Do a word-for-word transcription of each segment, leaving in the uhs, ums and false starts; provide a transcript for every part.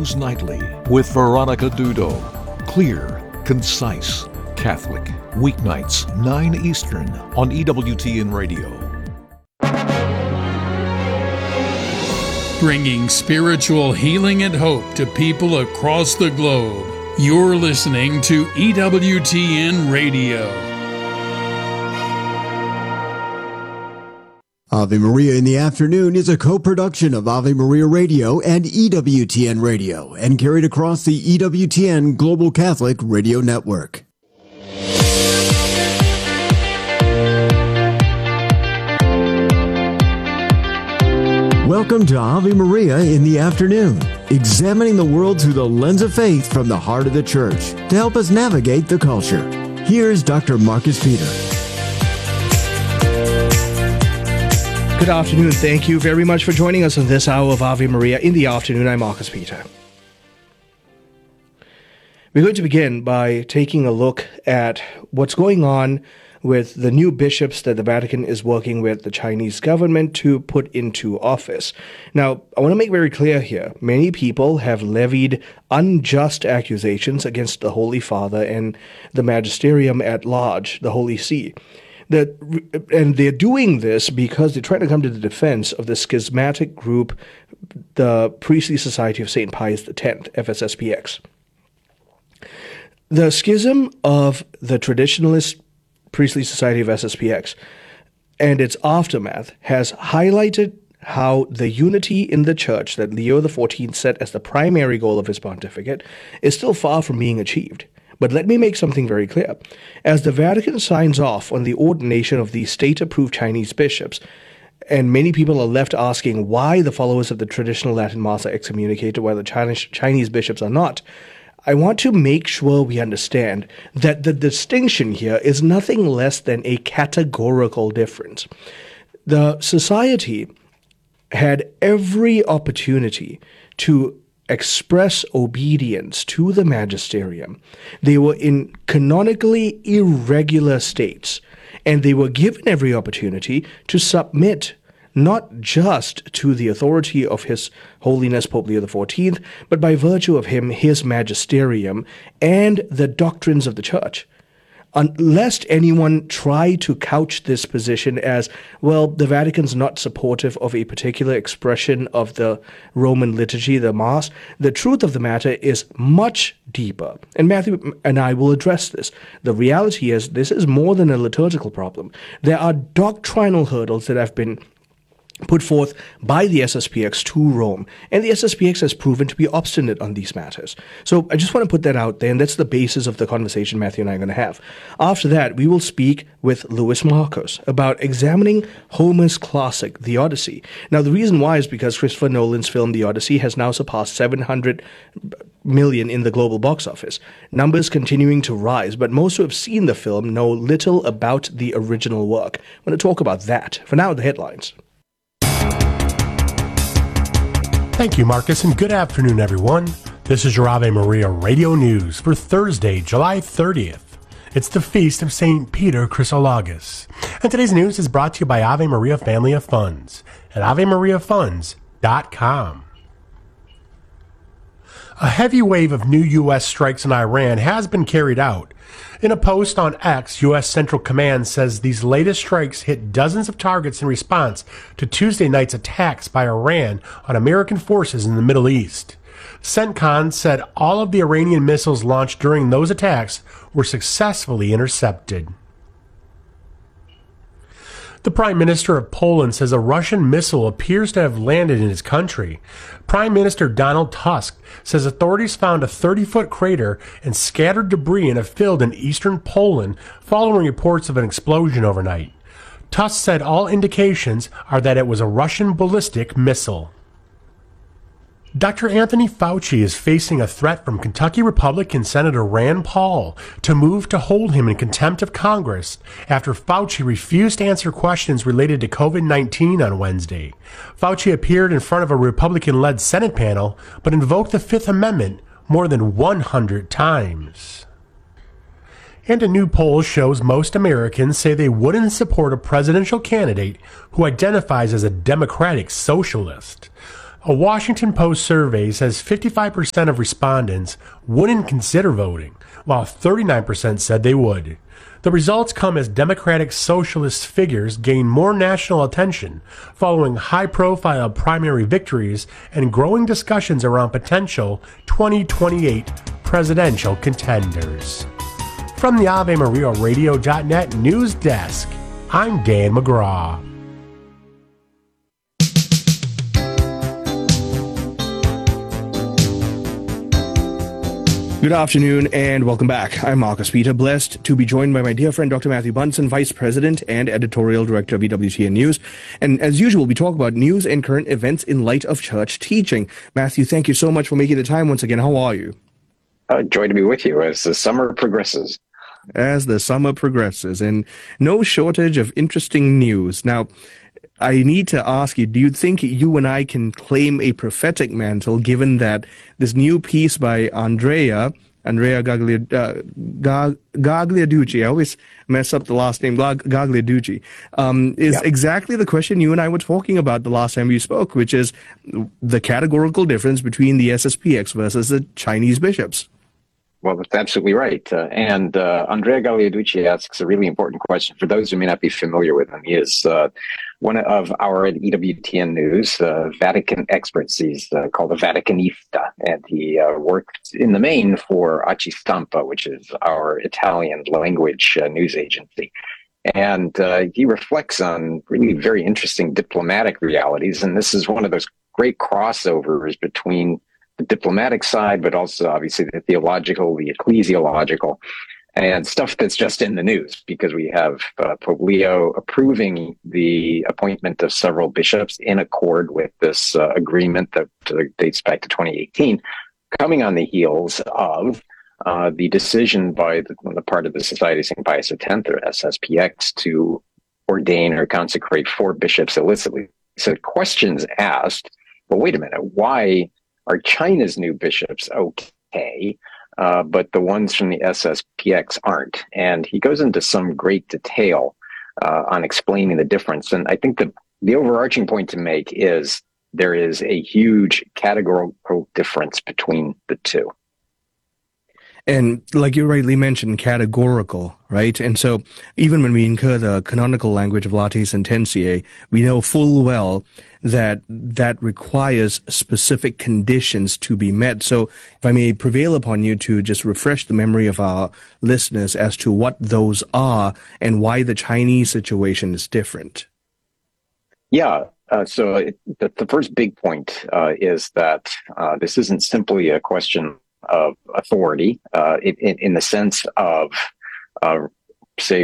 News Nightly with Veronica Dudo. Clear, concise, Catholic. Weeknights, nine Eastern on E W T N Radio. Bringing spiritual healing and hope to people across the globe. You're listening to E W T N Radio. Ave Maria in the Afternoon is a co-production of Ave Maria Radio and E W T N Radio and carried across the E W T N Global Catholic Radio Network. Welcome to Ave Maria in the Afternoon, examining the world through the lens of faith from the heart of the Church to help us navigate the culture. Here's Doctor Marcus Peter. Good afternoon. Thank you very much for joining us on this hour of Ave Maria in the Afternoon. I'm Marcus Peter. We're going to begin by taking a look at what's going on with the new bishops that the Vatican is working with the Chinese government to put into office. Now, I want to make very clear here, many people have levied unjust accusations against the Holy Father and the magisterium at large, the Holy See. That, and they're doing this because they're trying to come to the defense of the schismatic group, the Priestly Society of Saint Pius X, F S S P X. The schism of the Traditionalist Priestly Society of S S P X and its aftermath has highlighted how the unity in the Church that Leo the fourteenth set as the primary goal of his pontificate is still far from being achieved. But let me make something very clear. As the Vatican signs off on the ordination of these state-approved Chinese bishops, and many people are left asking why the followers of the traditional Latin Mass are excommunicated while the Chinese, Chinese bishops are not, I want to make sure we understand that the distinction here is nothing less than a categorical difference. The society had every opportunity to express obedience to the magisterium. They were in canonically irregular states, and they were given every opportunity to submit not just to the authority of His Holiness Pope Leo the fourteenth, but by virtue of him, his magisterium, and the doctrines of the Church. Unless anyone try to couch this position as, well, the Vatican's not supportive of a particular expression of the Roman liturgy, the Mass, the truth of the matter is much deeper. And Matthew and I will address this. The reality is this is more than a liturgical problem. There are doctrinal hurdles that have been put forth by the S S P X to Rome, and the S S P X has proven to be obstinate on these matters. So I just want to put that out there, and that's the basis of the conversation Matthew and I are going to have. After that, we will speak with Louis Markos about examining Homer's classic, The Odyssey. Now, the reason why is because Christopher Nolan's film The Odyssey has now surpassed seven hundred million in the global box office. Numbers continuing to rise, but most who have seen the film know little about the original work. I'm going to talk about that. For now, the headlines. Thank you, Marcus, and good afternoon, everyone. This is your Ave Maria Radio News for Thursday, July thirtieth. It's the feast of Saint Peter Chrysologus. And today's news is brought to you by Ave Maria Family of Funds at ave maria funds dot com. A heavy wave of new U S strikes in Iran has been carried out. In a post on X, U S Central Command says these latest strikes hit dozens of targets in response to Tuesday night's attacks by Iran on American forces in the Middle East. CENTCOM said all of the Iranian missiles launched during those attacks were successfully intercepted. The Prime Minister of Poland says a Russian missile appears to have landed in his country. Prime Minister Donald Tusk says authorities found a thirty-foot crater and scattered debris in a field in eastern Poland following reports of an explosion overnight. Tusk said all indications are that it was a Russian ballistic missile. Doctor Anthony Fauci is facing a threat from Kentucky Republican Senator Rand Paul to move to hold him in contempt of Congress after Fauci refused to answer questions related to covid nineteen on Wednesday. Fauci appeared in front of a Republican-led Senate panel, but invoked the Fifth Amendment more than one hundred times. And a new poll shows most Americans say they wouldn't support a presidential candidate who identifies as a democratic socialist. A Washington Post survey says fifty-five percent of respondents wouldn't consider voting, while thirty-nine percent said they would. The results come as Democratic Socialist figures gain more national attention following high-profile primary victories and growing discussions around potential twenty twenty-eight presidential contenders. From the Ave Maria Radio dot net news desk, I'm Dan McGraw. Good afternoon and welcome back. I'm Marcus Peter, blessed to be joined by my dear friend Doctor Matthew Bunson, Vice President and Editorial Director of E W T N News. And as usual, we talk about news and current events in light of church teaching. Matthew, thank you so much for making the time once again. How are you? Uh, joy to be with you as the summer progresses. As the summer progresses, and no shortage of interesting news. Now, I need to ask you, do you think you and I can claim a prophetic mantle given that this new piece by Andrea, Andrea Gaglia, uh, Gag, Gagliarducci, I always mess up the last name, Gag, Gagliarducci, um, is yeah. exactly the question you and I were talking about the last time we spoke, which is the categorical difference between the S S P X versus the Chinese bishops. Well, that's absolutely right. Uh, and uh, Andrea Gagliarducci asks a really important question. For those who may not be familiar with him, he is uh, one of our at E W T N News uh, Vatican experts. He's uh, called a Vaticanista, and he uh, worked in the main for Aci Stampa, which is our Italian language uh, news agency. And uh, he reflects on really very interesting diplomatic realities. And this is one of those great crossovers between the diplomatic side, but also obviously the theological, the ecclesiological, and stuff that's just in the news, because we have uh, Pope Leo approving the appointment of several bishops in accord with this uh, agreement that uh, dates back to twenty eighteen, coming on the heels of uh, the decision by the, on the part of the Society of Saint Pius X, or S S P X, to ordain or consecrate four bishops illicitly. So questions asked, well, wait a minute, why are China's new bishops okay, uh, but the ones from the S S P X aren't? And he goes into some great detail uh, on explaining the difference. And I think the, the overarching point to make is there is a huge categorical difference between the two. And like you rightly mentioned, categorical, right? And so even when we incur the canonical language of Latae Sententiae, we know full well that that requires specific conditions to be met. So if I may prevail upon you to just refresh the memory of our listeners as to what those are and why the Chinese situation is different. Yeah. Uh, so it, the, the first big point uh, is that uh, this isn't simply a question of authority uh, in, in the sense of, uh, say,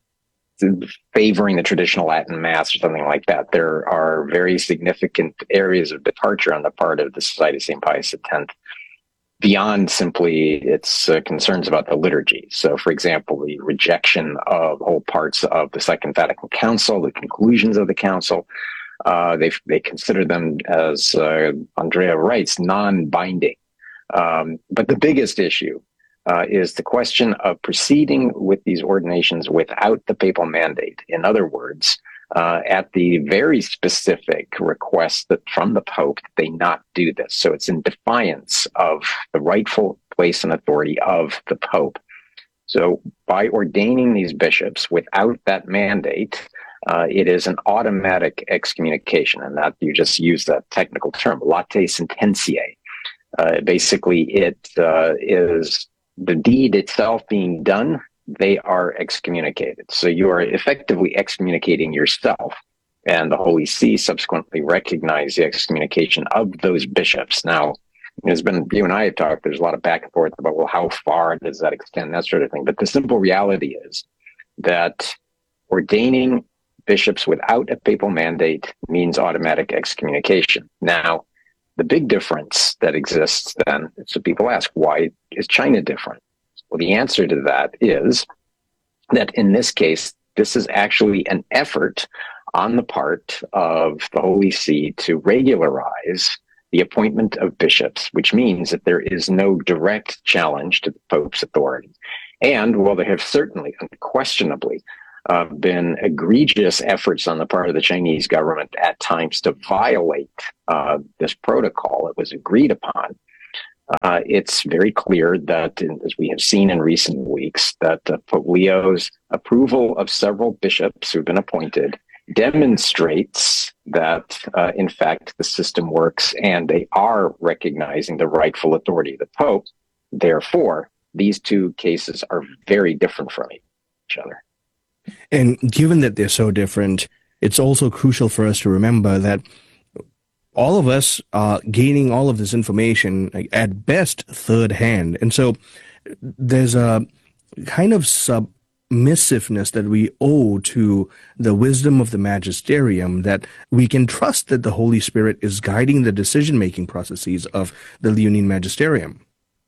favoring the traditional Latin Mass or something like that. There are very significant areas of departure on the part of the Society of Saint Pius X beyond simply its uh, concerns about the liturgy. So, for example, the rejection of whole parts of the Second Vatican Council, the conclusions of the Council, uh, they they consider them, as uh, Andrea writes, non-binding. Um, but the biggest issue uh, is the question of proceeding with these ordinations without the papal mandate. In other words, uh, at the very specific request that from the Pope, they not do this. So it's in defiance of the rightful place and authority of the Pope. So by ordaining these bishops without that mandate, uh, it is an automatic excommunication, and that you just use that technical term, Latae Sententiae. Uh, basically, it uh, is the deed itself being done, they are excommunicated. So you are effectively excommunicating yourself, and the Holy See subsequently recognized the excommunication of those bishops. Now, there's been, you and I have talked, there's a lot of back and forth about, well, how far does that extend, that sort of thing. But the simple reality is that ordaining bishops without a papal mandate means automatic excommunication. Now, the big difference that exists then, so people ask, why is China different? Well, the answer to that is that in this case, this is actually an effort on the part of the Holy See to regularize the appointment of bishops, which means that there is no direct challenge to the Pope's authority. And while there have certainly, unquestionably, uh, been egregious efforts on the part of the Chinese government at times to violate uh, this protocol. It was agreed upon. Uh, it's very clear that, as we have seen in recent weeks, that uh, Pope Leo's approval of several bishops who've been appointed demonstrates that, uh, in fact, the system works and they are recognizing the rightful authority of the Pope. Therefore, these two cases are very different from each other. And given that they're so different, it's also crucial for us to remember that all of us are gaining all of this information, like, at best third hand. And so there's a kind of submissiveness that we owe to the wisdom of the magisterium, that we can trust that the Holy Spirit is guiding the decision-making processes of the Leonine magisterium.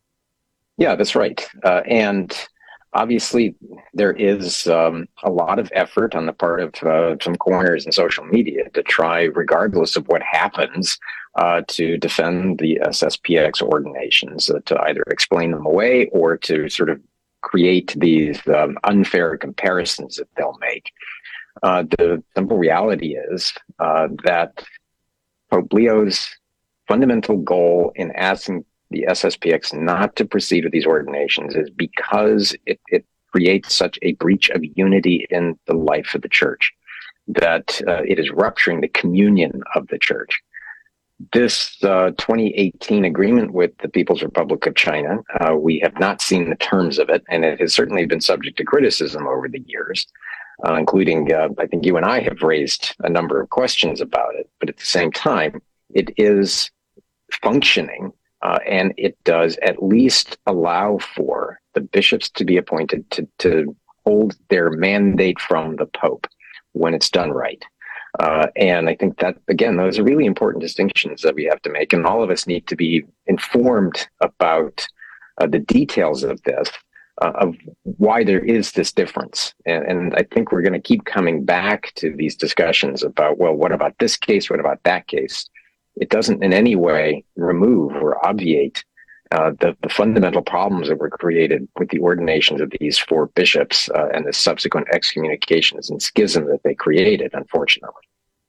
Yeah, that's right. Uh, and obviously, there is um, a lot of effort on the part of uh, some corners in social media to try, regardless of what happens, uh, to defend the S S P X ordinations, uh, to either explain them away or to sort of create these um, unfair comparisons that they'll make. Uh, the simple reality is uh, that Pope Leo's fundamental goal in asking the S S P X not to proceed with these ordinations is because it, it creates such a breach of unity in the life of the church, that uh, it is rupturing the communion of the church. This uh, twenty eighteen agreement with the People's Republic of China, uh, we have not seen the terms of it, and it has certainly been subject to criticism over the years, uh, including, uh, I think you and I have raised a number of questions about it, but at the same time, it is functioning. Uh, and it does at least allow for the bishops to be appointed to, to hold their mandate from the Pope when it's done right. Uh, and I think that, again, those are really important distinctions that we have to make. And all of us need to be informed about uh, the details of this, uh, of why there is this difference. And, and I think we're going to keep coming back to these discussions about, well, what about this case? What about that case? It doesn't in any way remove or obviate uh, the, the fundamental problems that were created with the ordinations of these four bishops uh, and the subsequent excommunications and schism that they created, unfortunately.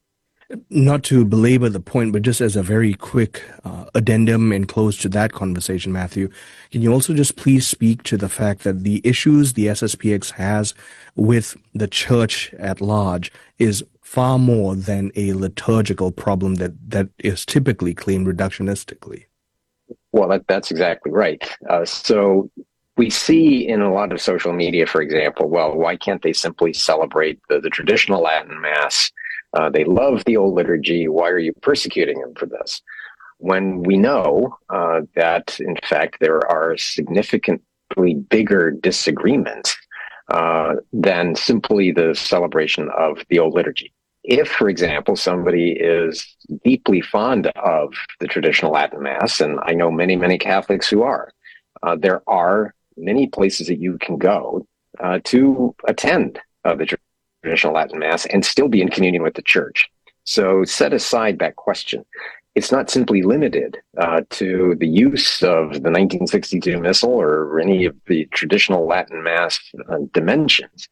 Not to belabor the point, but just as a very quick uh, addendum and close to that conversation, Matthew, can you also just please speak to the fact that the issues the S S P X has with the church at large is far more than a liturgical problem that, that is typically claimed reductionistically? Well, that, that's exactly right. Uh, so we see in a lot of social media, for example, well, why can't they simply celebrate the, the traditional Latin Mass? Uh, they love the old liturgy. Why are you persecuting them for this? When we know uh, that, in fact, there are significantly bigger disagreements uh, than simply the celebration of the old liturgy. If, for example, somebody is deeply fond of the traditional Latin Mass, and I know many, many Catholics who are, uh, there are many places that you can go uh, to attend uh, the traditional Latin Mass and still be in communion with the Church. So set aside that question. It's not simply limited uh, to the use of the nineteen sixty-two Missal or any of the traditional Latin Mass uh, dimensions.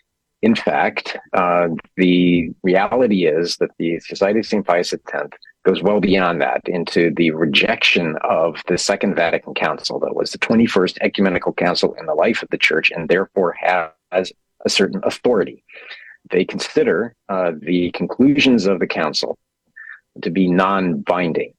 In fact, uh, the reality is that the Society of Saint Pius X goes well beyond that into the rejection of the Second Vatican Council, that was the twenty-first ecumenical council in the life of the Church, and therefore has a certain authority. They consider uh, the conclusions of the council to be non-binding,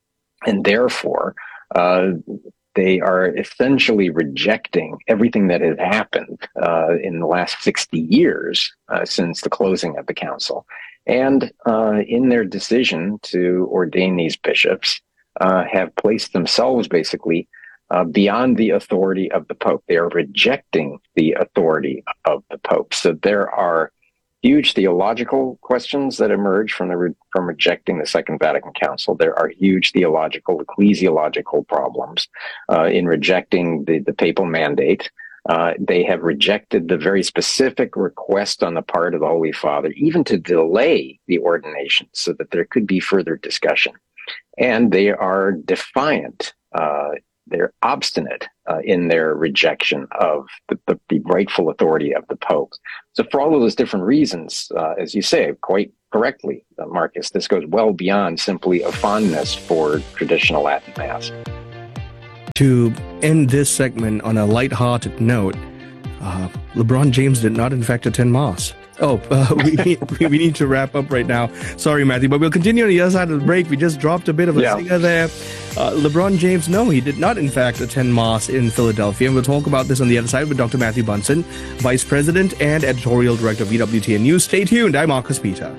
and therefore uh, they are essentially rejecting everything that has happened uh, in the last sixty years uh, since the closing of the council. And uh, in their decision to ordain these bishops, uh, have placed themselves basically uh, beyond the authority of the Pope. They are rejecting the authority of the Pope. So there are huge theological questions that emerge from the re- from rejecting the Second Vatican Council. There are huge theological, ecclesiological problems uh, in rejecting the, the papal mandate. Uh, they have rejected the very specific request on the part of the Holy Father, even to delay the ordination so that there could be further discussion. And they are defiant. Uh, they're obstinate uh, in their rejection of the, the, the rightful authority of the Pope. So for all of those different reasons, uh, as you say, quite correctly, uh, Marcus, this goes well beyond simply a fondness for traditional Latin Mass. To end this segment on a lighthearted note, uh, LeBron James did not, in fact, attend Mass. Oh, uh, we, need, we need to wrap up right now. Sorry, Matthew, but we'll continue on the other side of the break. We just dropped a bit of a yeah. singer there. Uh, LeBron James, no, he did not, in fact, attend Mass in Philadelphia. And we'll talk about this on the other side with Doctor Matthew Bunson, Vice President and Editorial Director of E W T N News. Stay tuned. I'm Marcus Peter.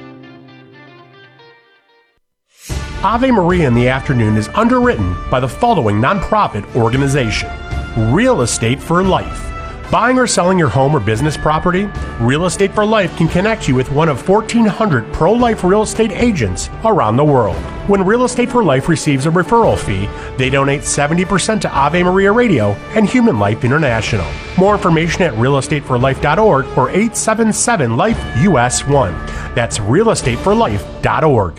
Ave Maria in the Afternoon is underwritten by the following nonprofit organization: Real Estate for Life. Buying or selling your home or business property? Real Estate for Life can connect you with one of fourteen hundred pro-life real estate agents around the world. When Real Estate for Life receives a referral fee, they donate seventy percent to Ave Maria Radio and Human Life International. More information at real estate for life dot org or eight seven seven life U S one. That's real estate for life dot org.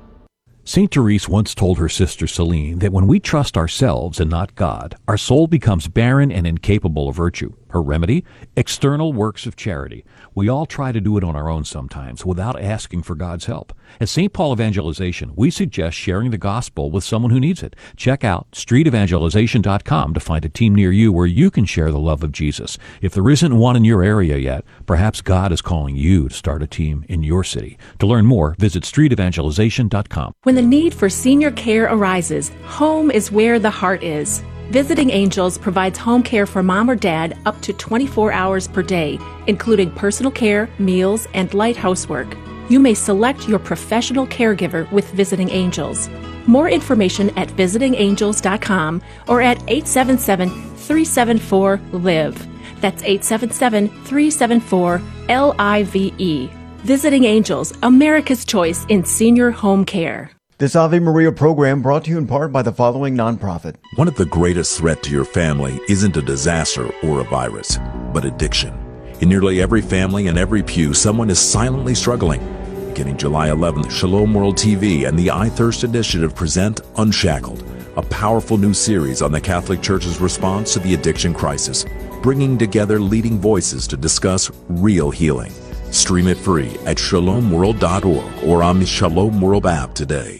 Saint Therese once told her sister Celine that when we trust ourselves and not God, our soul becomes barren and incapable of virtue. Her remedy? External works of charity. We all try to do it on our own sometimes without asking for God's help. At Saint Paul Evangelization, we suggest sharing the gospel with someone who needs it. Check out street evangelization dot com to find a team near you where you can share the love of Jesus. If there isn't one in your area yet, perhaps God is calling you to start a team in your city. To learn more, visit street evangelization dot com. When the need for senior care arises, home is where the heart is. Visiting Angels provides home care for mom or dad up to twenty-four hours per day, including personal care, meals, and light housework. You may select your professional caregiver with Visiting Angels. More information at visiting angels dot com or at eight seven seven, three seven four, L I V E. That's eight seven seven, three seven four, L I V E. Visiting Angels, America's choice in senior home care. This Ave Maria program brought to you in part by the following nonprofit. One of the greatest threats to your family isn't a disaster or a virus, but addiction. In nearly every family and every pew, someone is silently struggling. Beginning July eleventh, Shalom World T V and the I Thirst Initiative present Unshackled, a powerful new series on the Catholic Church's response to the addiction crisis, bringing together leading voices to discuss real healing. Stream it free at shalom world dot org or on the Shalom World app today.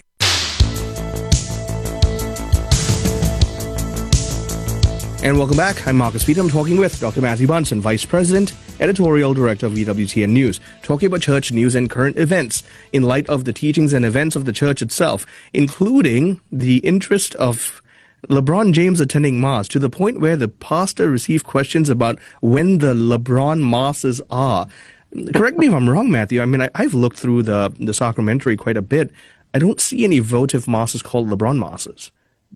And welcome back. I'm Marcus Peter. I'm talking with Doctor Matthew Bunson, Vice President, Editorial Director of E W T N News, talking about church news and current events in light of the teachings and events of the church itself, including the interest of LeBron James attending Mass, to the point where the pastor received questions about when the LeBron Masses are. Correct me if I'm wrong, Matthew. I mean, I, I've looked through the, the sacramentary quite a bit. I don't see any votive Masses called LeBron Masses.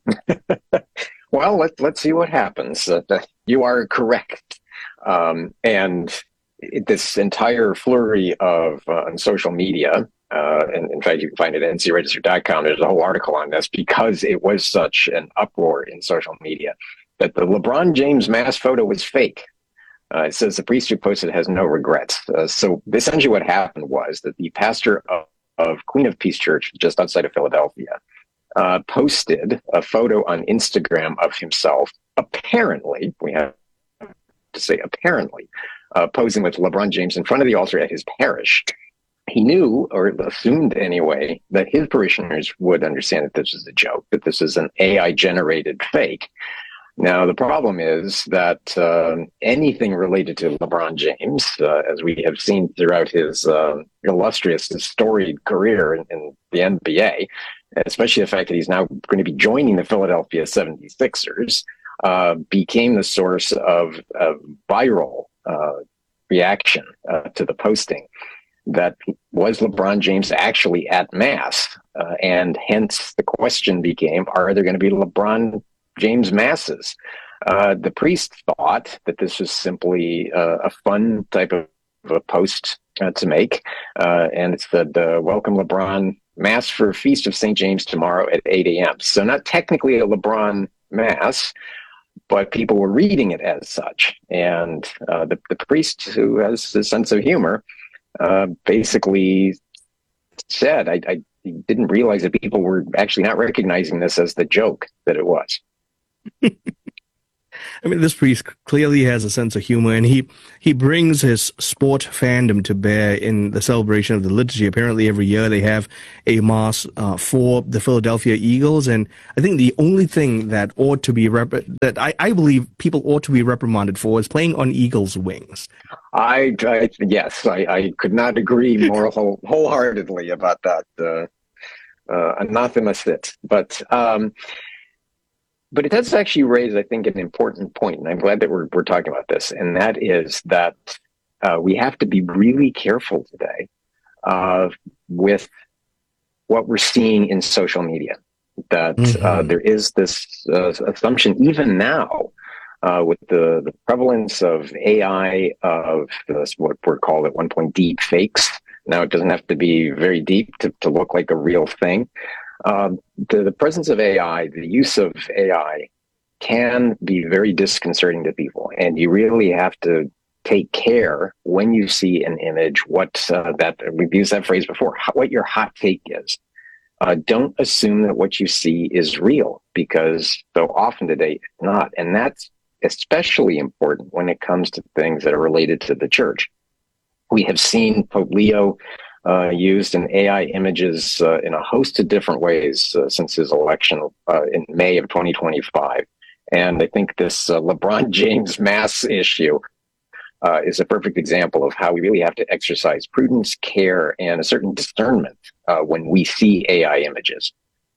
Well, let, let's see what happens. Uh, you are correct. Um, and it, this entire flurry of uh, on social media, uh, and in fact, you can find it at N C register dot com. There's a whole article on this because it was such an uproar in social media that the LeBron James Mass photo was fake. Uh, it says the priest who posted has no regrets. Uh, so essentially what happened was that the pastor of, of Queen of Peace Church, just outside of Philadelphia, Uh, posted a photo on Instagram of himself, apparently, we have to say apparently, uh, posing with LeBron James in front of the altar at his parish. He knew, or assumed anyway, that his parishioners would understand that this is a joke, that this is an A I-generated fake. Now, the problem is that uh, anything related to LeBron James, uh, as we have seen throughout his uh, illustrious, storied career in, in the N B A, especially the fact that he's now going to be joining the Philadelphia seventy-sixers, uh, became the source of, of viral uh, reaction uh, to the posting. That was LeBron James actually at Mass? Uh, and hence the question became, are there going to be LeBron James Masses? Uh, the priest thought that this was simply uh, a fun type of a post uh, to make. Uh, and it said, uh, welcome LeBron Mass for Feast of Saint James tomorrow at eight a.m. So not technically a LeBron Mass, but people were reading it as such. And uh, the, the priest, who has a sense of humor, uh, basically said, I, I didn't realize that people were actually not recognizing this as the joke that it was. I mean, this priest clearly has a sense of humor, and he, he brings his sport fandom to bear in the celebration of the liturgy. Apparently, every year they have a mass uh, for the Philadelphia Eagles, and I think the only thing that ought to be rep- that I, I believe people ought to be reprimanded for is playing on Eagles' wings. I, I yes, I, I could not agree more whole, wholeheartedly about that. Uh, uh, anathema sit, but. Um, But it does actually raise, I think, an important point, and I'm glad that we're we're talking about this, and that is that uh, we have to be really careful today uh, with what we're seeing in social media. That mm-hmm. uh, there is this uh, assumption, even now, uh, with the, the prevalence of A I, of this, what were called at one point deep fakes. Now it doesn't have to be very deep to, to look like a real thing. Um, the, the presence of A I, the use of A I can be very disconcerting to people. And you really have to take care when you see an image, what uh, that, we've used that phrase before, what your hot take is. Uh, don't assume that what you see is real, because so often today it's not. And that's especially important when it comes to things that are related to the church. We have seen Pope Leo Uh, used in A I images uh, in a host of different ways uh, since his election uh, in May of twenty twenty-five. And I think this uh, LeBron James mass issue uh, is a perfect example of how we really have to exercise prudence, care, and a certain discernment uh, when we see A I images.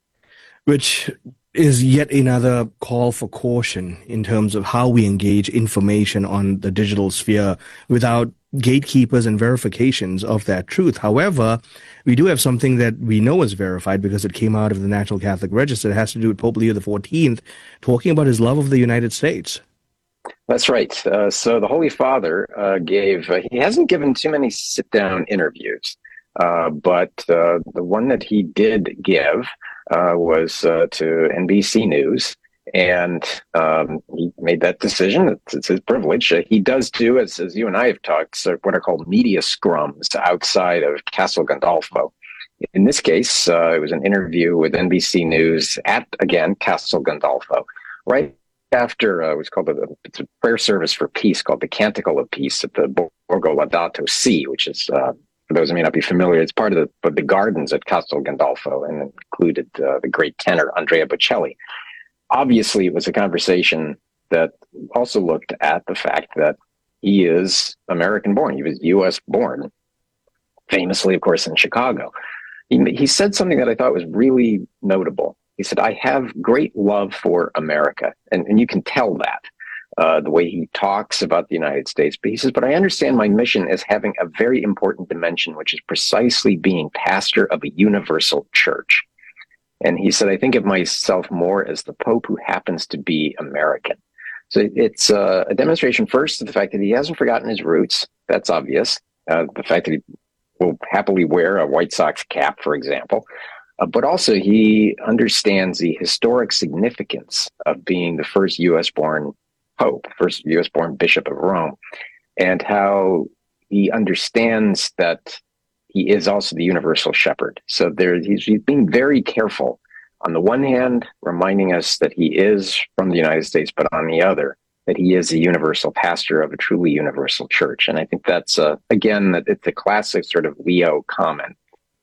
Which is yet another call for caution in terms of how we engage information on the digital sphere without gatekeepers and verifications of that truth. However, we do have something that we know is verified because it came out of the National Catholic Register. It has to do with Pope Leo the fourteenth talking about his love of the United States. That's right. Uh, so the Holy Father uh, gave, uh, he hasn't given too many sit-down interviews, uh, but uh, the one that he did give uh, was uh, to N B C News. And um, he made that decision. It's, it's his privilege. Uh, he does do, as, as you and I have talked, so what are called media scrums outside of Castel Gandolfo. In this case, uh, it was an interview with N B C News at, again, Castel Gandolfo, right after uh, it was called a, it's a prayer service for peace called the Canticle of Peace at the Borgo Laudato Si, which is, uh, for those who may not be familiar, it's part of the, of the gardens at Castel Gandolfo, and included uh, the great tenor Andrea Bocelli. Obviously, it was a conversation that also looked at the fact that he is American-born. He was U S born, famously, of course, in Chicago. He, he said something that I thought was really notable. He said, I have great love for America. And, and you can tell that, uh, the way he talks about the United States. But he says, but I understand my mission as having a very important dimension, which is precisely being pastor of a universal church. And he said, I think of myself more as the Pope who happens to be American. So it's uh, a demonstration first of the fact that he hasn't forgotten his roots. That's obvious. Uh, the fact that he will happily wear a White Sox cap, for example. Uh, but also he understands the historic significance of being the first U S born Pope, first U S born Bishop of Rome, and how he understands that he is also the universal shepherd. So there, he's, he's being very careful. On the one hand, reminding us that he is from the United States, but on the other, that he is a universal pastor of a truly universal church. And I think that's, uh, again, that it's a classic sort of Leo comment.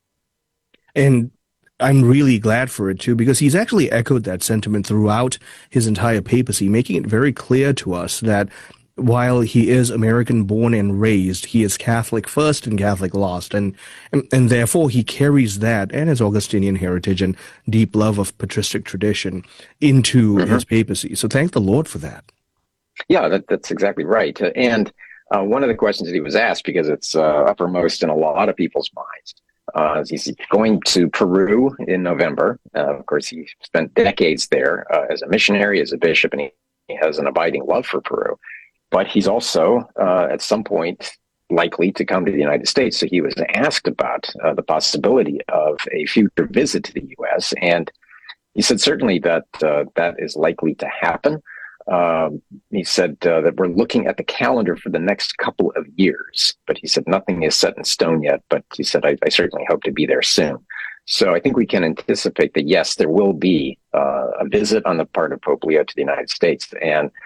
And I'm really glad for it, too, because he's actually echoed that sentiment throughout his entire papacy, making it very clear to us that while he is American born and raised, he is Catholic first and Catholic last. And, and, and therefore he carries that and his Augustinian heritage and deep love of patristic tradition into mm-hmm. his papacy. So thank the Lord for that. Yeah, that, that's exactly right. And uh, one of the questions that he was asked, because it's uh, uppermost in a lot of people's minds, uh, he's going to Peru in November. Uh, of course, he spent decades there uh, as a missionary, as a bishop, and he, he has an abiding love for Peru. But he's also, uh, at some point, likely to come to the United States. So he was asked about uh, the possibility of a future visit to the U S, and he said certainly that uh, that is likely to happen. Um, he said uh, that we're looking at the calendar for the next couple of years, but he said nothing is set in stone yet, but he said, I, I certainly hope to be there soon. So I think we can anticipate that, yes, there will be uh, a visit on the part of Pope Leo to the United States. And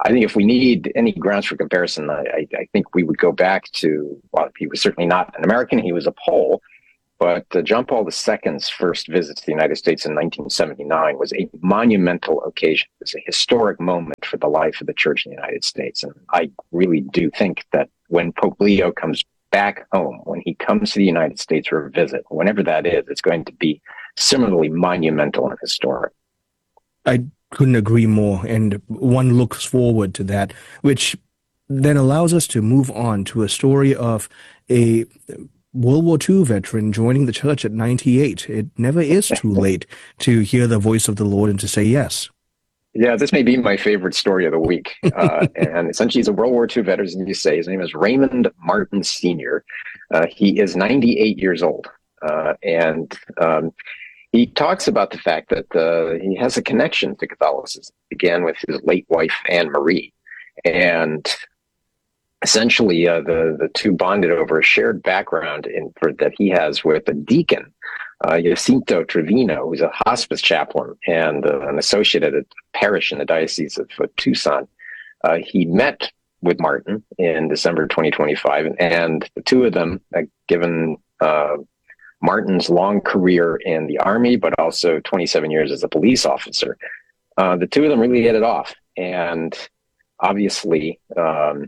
I think if we need any grounds for comparison, I, I think we would go back to, well, he was certainly not an American, he was a Pole, but uh, John Paul the Second's first visit to the United States in nineteen seventy-nine was a monumental occasion. It was a historic moment for the life of the Church in the United States. And I really do think that when Pope Leo comes back home, when he comes to the United States for a visit, whenever that is, it's going to be similarly monumental and historic. I couldn't agree more. And one looks forward to that, which then allows us to move on to a story of a World War Two veteran joining the church at ninety-eight. It never is too late to hear the voice of the Lord and to say yes. Yeah, this may be my favorite story of the week. Uh, and essentially, he's a World War Two veteran, as you say. His name is Raymond Martin Senior Uh, he is ninety-eight years old. Uh, and um, he talks about the fact that uh, he has a connection to Catholicism. It began with his late wife, Anne Marie. And essentially, uh, the, the two bonded over a shared background in, for, that he has with a deacon, uh, Jacinto Trevino, who's a hospice chaplain and uh, an associate at a parish in the Diocese of uh, Tucson. Uh, he met with Martin in December twenty twenty-five, and the two of them, uh, given uh, Martin's long career in the Army, but also twenty-seven years as a police officer, uh, the two of them really hit it off. And obviously, um,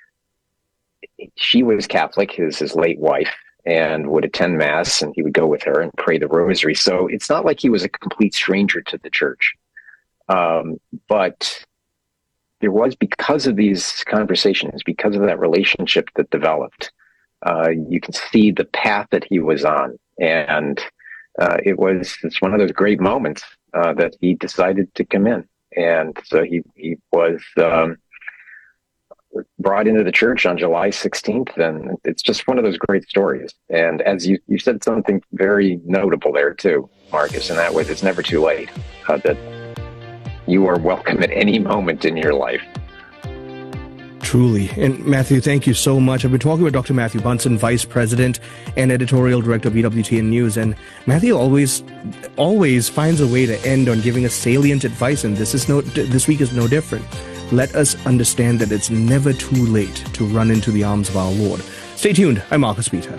she was Catholic, his, his late wife, and would attend Mass, and he would go with her and pray the rosary. So it's not like he was a complete stranger to the church. Um, but there was, because of these conversations, because of that relationship that developed, uh, you can see the path that he was on. And uh, it was, it's one of those great moments uh, that he decided to come in. And so he, he was um, brought into the church on July sixteenth. And it's just one of those great stories. And as you, you said something very notable there too, Marcus, and that was, it's never too late, uh, that you are welcome at any moment in your life. Truly. And Matthew, thank you so much. I've been talking with Doctor Matthew Bunson, Vice President and Editorial Director of E W T N News. And Matthew always always finds a way to end on giving us salient advice. And this is no this week is no different. Let us understand that it's never too late to run into the arms of our Lord. Stay tuned. I'm Marcus Peter.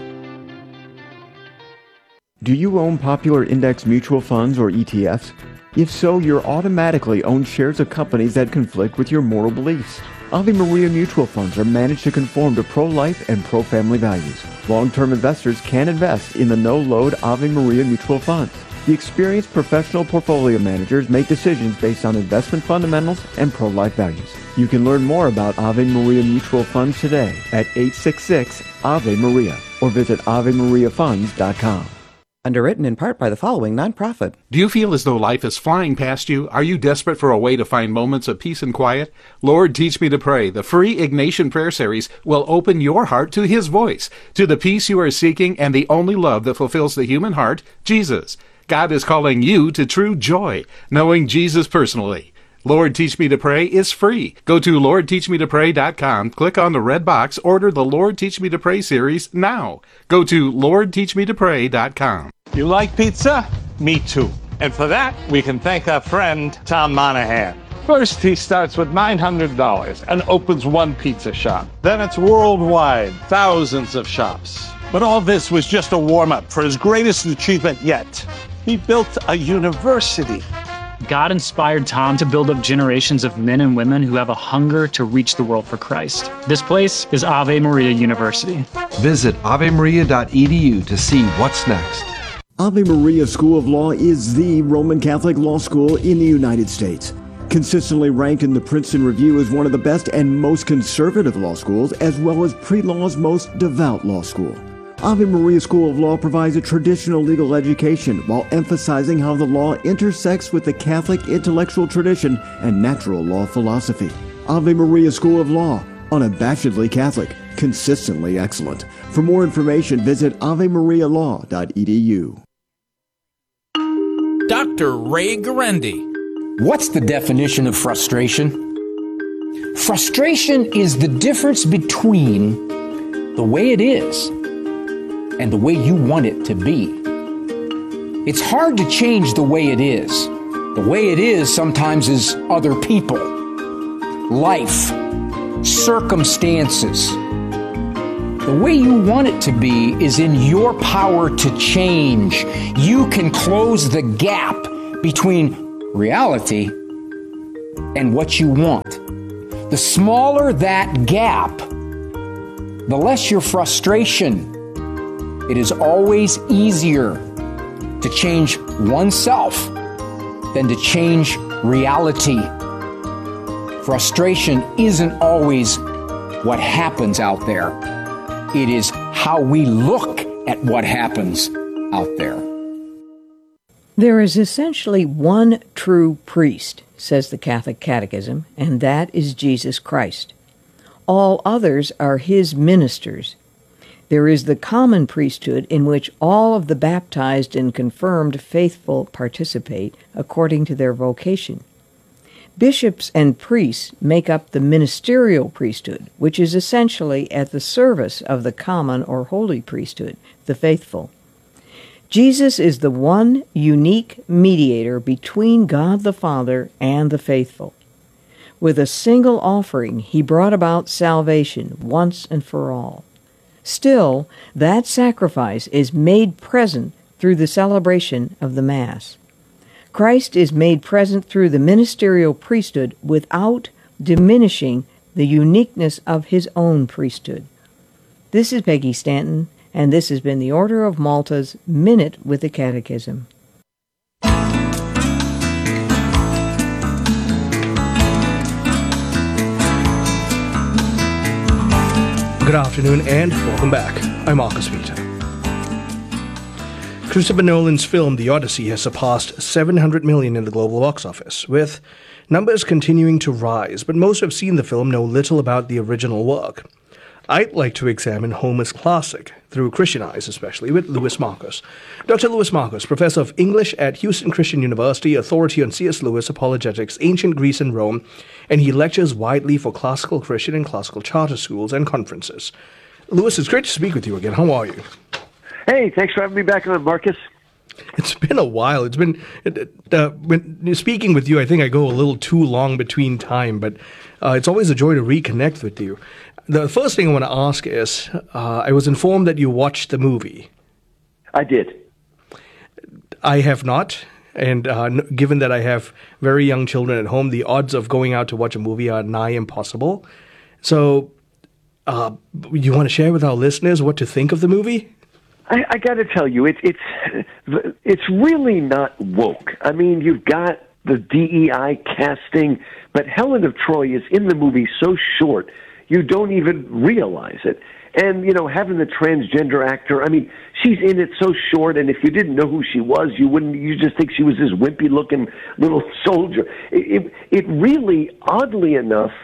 Do you own popular index mutual funds or E T Fs? If so, you're automatically own shares of companies that conflict with your moral beliefs. Ave Maria mutual funds are managed to conform to pro-life and pro-family values. Long-term investors can invest in the no-load Ave Maria mutual funds. The experienced professional portfolio managers make decisions based on investment fundamentals and pro-life values. You can learn more about Ave Maria mutual funds today at eight six six Ave Maria or visit ave maria funds dot com. Underwritten in part by the following nonprofit. Do you feel as though life is flying past you? Are you desperate for a way to find moments of peace and quiet? Lord, Teach Me to Pray, the free Ignatian prayer series, will open your heart to His voice, to the peace you are seeking and the only love that fulfills the human heart, Jesus. God is calling you to true joy, knowing Jesus personally. Lord, Teach Me to Pray is free. Go to lord teach me to pray dot com, click on the red box, order the Lord Teach Me to Pray series now. Go to lord teach me to pray dot com. You like pizza? Me too. And for that, we can thank our friend Tom Monahan. First, he starts with nine hundred dollars and opens one pizza shop. Then it's worldwide, thousands of shops. But all this was just a warm-up for his greatest achievement yet. He built a university. God inspired Tom to build up generations of men and women who have a hunger to reach the world for Christ. This place is Ave Maria University. Visit ave maria dot e d u to see what's next. Ave Maria School of Law is the Roman Catholic law school in the United States. Consistently ranked in the Princeton Review as one of the best and most conservative law schools, as well as pre-law's most devout law school. Ave Maria School of Law provides a traditional legal education while emphasizing how the law intersects with the Catholic intellectual tradition and natural law philosophy. Ave Maria School of Law, unabashedly Catholic, consistently excellent. For more information, visit ave maria law dot e d u. Doctor Ray Guarendi. What's the definition of frustration? Frustration is the difference between the way it is and the way you want it to be. It's hard to change the way it is. The way it is sometimes is other people. life, circumstances. The way you want it to be is in your power to change. You can close the gap between reality and what you want. The smaller that gap, the less your frustration. It is always easier to change oneself than to change reality. Frustration isn't always what happens out there. It is how we look at what happens out there. There is essentially one true priest, says the Catholic Catechism, and that is Jesus Christ. All others are his ministers. There is the common priesthood in which all of the baptized and confirmed faithful participate according to their vocation. Bishops and priests make up the ministerial priesthood, which is essentially at the service of the common or holy priesthood, the faithful. Jesus is the one unique mediator between God the Father and the faithful. With a single offering, he brought about salvation once and for all. Still, that sacrifice is made present through the celebration of the Mass. Christ is made present through the ministerial priesthood without diminishing the uniqueness of his own priesthood. This is Peggy Stanton, and this has been the Order of Malta's Minute with the Catechism. Good afternoon and welcome back. I'm Marcus Peter. Christopher Nolan's film The Odyssey has surpassed seven hundred million in the global box office, with numbers continuing to rise, but most who have seen the film know little about the original work. I'd like to examine Homer's classic through Christian eyes, especially with Louis Marcos. Doctor Louis Marcos, professor of English at Houston Christian University, authority on C S. Lewis apologetics, ancient Greece and Rome, and he lectures widely for classical Christian and classical charter schools and conferences. Louis, it's great to speak with you again. How are you? Hey, thanks for having me back on, Marcus. It's been a while. It's been uh, when speaking with you, I think I go a little too long between time, but uh, it's always a joy to reconnect with you. The first thing I want to ask is, uh, I was informed that you watched the movie. I did. I have not, and uh, given that I have very young children at home, the odds of going out to watch a movie are nigh impossible. So, uh, you want to share with our listeners what to think of the movie? I, I got to tell you, it's it's it's really not woke. I mean, you've got the D E I casting, but Helen of Troy is in the movie so short, you don't even realize it. And, you know, having the transgender actor, I mean, she's in it so short, and if you didn't know who she was, you wouldn't, you just think she was this wimpy-looking little soldier. It, it, it really, oddly enough,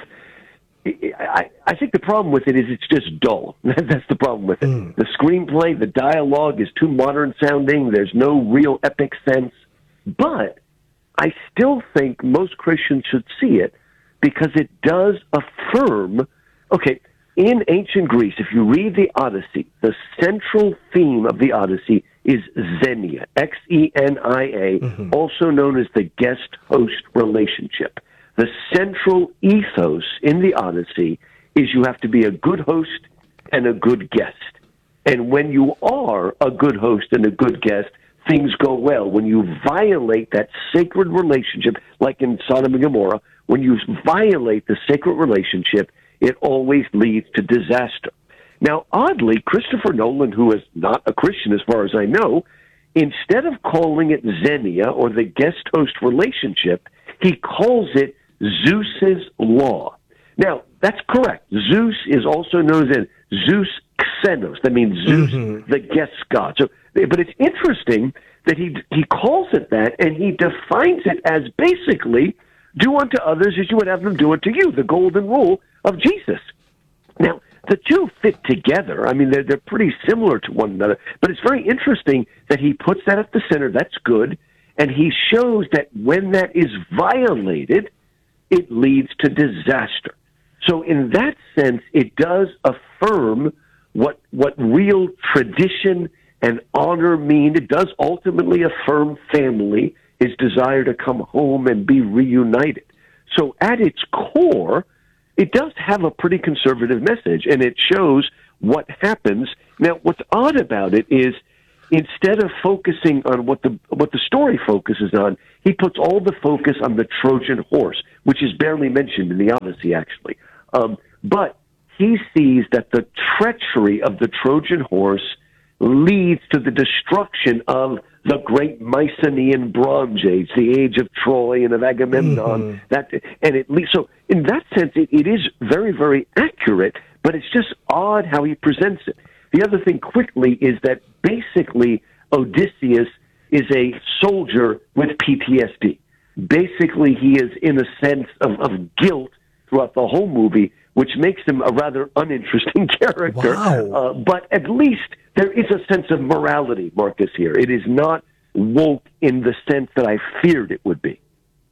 I, I think the problem with it is it's just dull. That's the problem with it. Mm. The screenplay, the dialogue is too modern sounding. There's no real epic sense. But I still think most Christians should see it because it does affirm, okay, in ancient Greece, if you read the Odyssey, the central theme of the Odyssey is Xenia, X E N I A, mm-hmm. also known as the guest-host relationship. The central ethos in the Odyssey is you have to be a good host and a good guest. And when you are a good host and a good guest, things go well. When you violate that sacred relationship, like in Sodom and Gomorrah, when you violate the sacred relationship, it always leads to disaster. Now, oddly, Christopher Nolan, who is not a Christian as far as I know, instead of calling it Xenia or the guest-host relationship, he calls it Zeus's law. Now, that's correct. Zeus is also known as Zeus Xenos. That means Zeus, mm-hmm. the guest god. So, but it's interesting that he he calls it that, and he defines it as basically do unto others as you would have them do unto you, the golden rule of Jesus. Now, the two fit together. I mean, they're, they're pretty similar to one another, but it's very interesting that he puts that at the center. That's good. And he shows that when that is violated, it leads to disaster. So in that sense, it does affirm what what real tradition and honor mean. It does ultimately affirm family, his desire to come home and be reunited. So at its core, it does have a pretty conservative message, and it shows what happens. Now, what's odd about it is instead of focusing on what the what the story focuses on, he puts all the focus on the Trojan horse, which is barely mentioned in the Odyssey, actually. Um, but he sees that the treachery of the Trojan horse leads to the destruction of the great Mycenaean Bronze Age, the age of Troy and of Agamemnon. Mm-hmm. That and it leads, so in that sense, it, it is very, very accurate. But it's just odd how he presents it. The other thing, quickly, is that basically Odysseus is a soldier with P T S D. Basically, he is in a sense of, of guilt throughout the whole movie, which makes him a rather uninteresting character. Wow. Uh, but at least there is a sense of morality, Marcus, here. It is not woke in the sense that I feared it would be.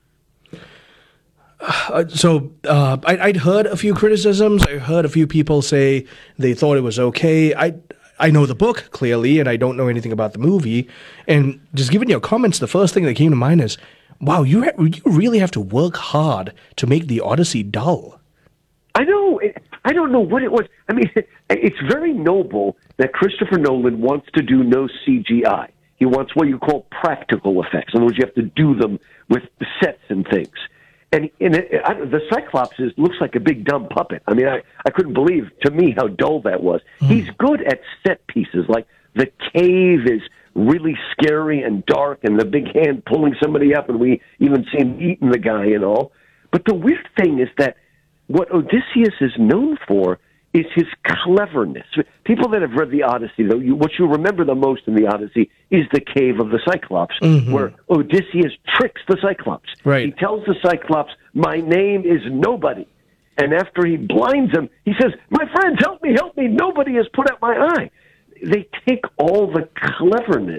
Uh, so uh, I, I'd heard a few criticisms. I heard a few people say they thought it was okay. I I know the book clearly, and I don't know anything about the movie. And just given your comments, the first thing that came to mind is, wow, you ha- you really have to work hard to make the Odyssey dull. I know. I don't know what it was. I mean, it's very noble that Christopher Nolan wants to do no C G I. He wants what you call practical effects. In other words, you have to do them with sets and things. And, and it, I, the Cyclops is, looks like a big dumb puppet. I mean, I, I couldn't believe, to me, how dull that was. Mm. He's good at set pieces, like the cave is really scary and dark, and the big hand pulling somebody up, and we even see him eating the guy and all. But the weird thing is that what Odysseus is known for is his cleverness. People that have read the Odyssey, though, you, what you remember the most in the Odyssey is the cave of the Cyclops, mm-hmm. where Odysseus tricks the Cyclops. Right. He tells the Cyclops, "My name is nobody." And after he blinds him, he says, "My friends, help me, help me. Nobody has put out my eye." They take all the cleverness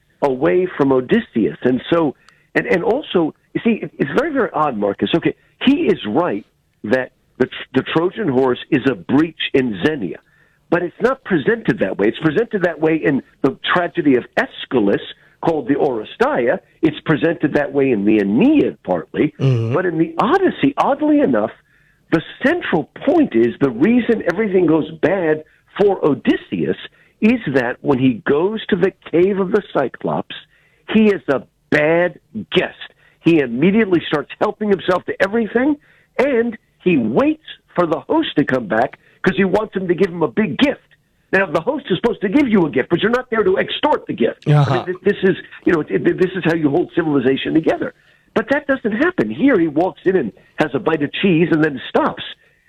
away from Odysseus. And so, and, and also, you see, it's very, very odd, Marcus. Okay, he is right that The, the Trojan horse is a breach in Xenia, but it's not presented that way. It's presented that way in the tragedy of Aeschylus, called the Oresteia. It's presented that way in the Aeneid, partly. Mm-hmm. But in the Odyssey, oddly enough, the central point is the reason everything goes bad for Odysseus is that when he goes to the cave of the Cyclops, he is a bad guest. He immediately starts helping himself to everything, and he waits for the host to come back because he wants him to give him a big gift. Now, the host is supposed to give you a gift, but you're not there to extort the gift. Uh-huh. I mean, this is, you know, this is how you hold civilization together. But that doesn't happen. Here, he walks in and has a bite of cheese and then stops.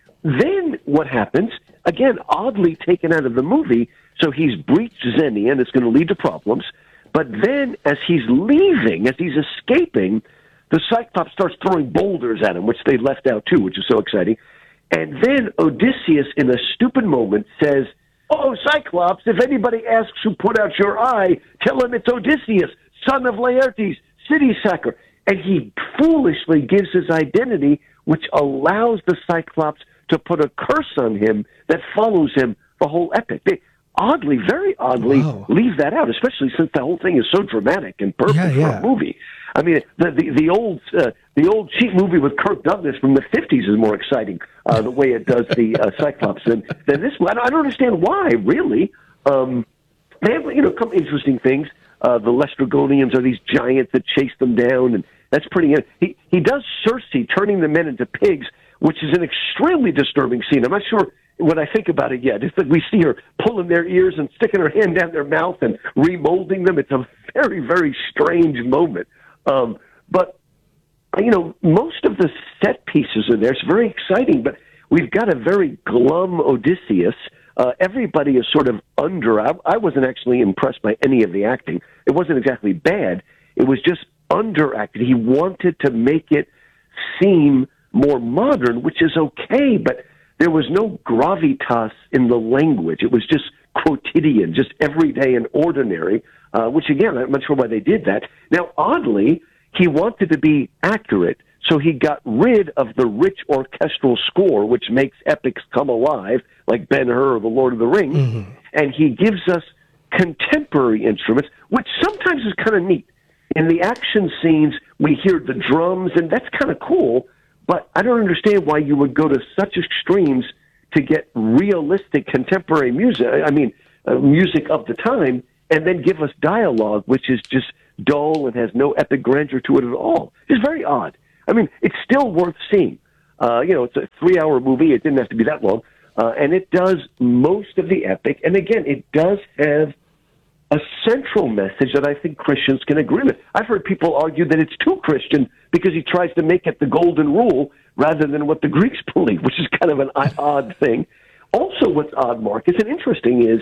Then what happens, again, oddly taken out of the movie, so he's breached Xenia, and it's going to lead to problems. But then, as he's leaving, as he's escaping, the Cyclops starts throwing boulders at him, which they left out too, which is so exciting. And then Odysseus, in a stupid moment, says, "Oh, Cyclops, if anybody asks who put out your eye, tell him it's Odysseus, son of Laertes, city sacker." And he foolishly gives his identity, which allows the Cyclops to put a curse on him that follows him the whole epic. They oddly, very oddly, wow. leave that out, especially since the whole thing is so dramatic and perfect yeah, yeah. for a movie. I mean, the the, the old uh, the old cheap movie with Kirk Douglas from the fifties is more exciting uh, the way it does the uh, Cyclops than, than this one. I don't understand why, really. Um, they have, you know, some interesting things. Uh, the Lestrygonians are these giants that chase them down, and that's pretty. He he does Circe turning the men into pigs, which is an extremely disturbing scene. I'm not sure when I think about it yet. It's like we see her pulling their ears and sticking her hand down their mouth and remolding them. It's a very, very strange moment. Um, but, you know, most of the set pieces are there. It's very exciting, but we've got a very glum Odysseus. Uh, everybody is sort of under. I, I wasn't actually impressed by any of the acting. It wasn't exactly bad. It was just underacted. He wanted to make it seem more modern, which is okay, but there was no gravitas in the language. It was just quotidian, just everyday and ordinary, uh, which, again, I'm not sure why they did that. Now, oddly, he wanted to be accurate, so he got rid of the rich orchestral score, which makes epics come alive, like Ben-Hur or The Lord of the Rings, mm-hmm. and he gives us contemporary instruments, which sometimes is kind of neat. In the action scenes, we hear the drums, and that's kind of cool, But I don't understand why you would go to such extremes to get realistic contemporary music, I mean, uh, music of the time, and then give us dialogue, which is just dull and has no epic grandeur to it at all. It's very odd. I mean, it's still worth seeing. Uh, you know, it's a three-hour movie. It didn't have to be that long. Uh, and it does most of the epic. And again, it does have a central message that I think Christians can agree with. I've heard people argue that it's too Christian because he tries to make it the golden rule rather than what the Greeks believe, which is kind of an odd thing. Also, what's odd, Marcus, and interesting is